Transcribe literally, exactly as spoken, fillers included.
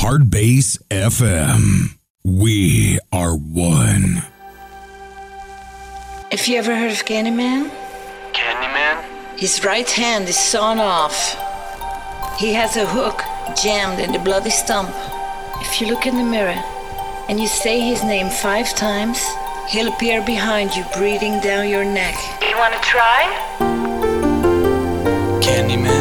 Heartbase F M. We are one. Have you ever heard of Candyman? Candyman? His right hand is sawn off. He has a hook jammed in the bloody stump. If you look in the mirror and you say his name five times, he'll appear behind you, breathing down your neck. You want to try? Candyman.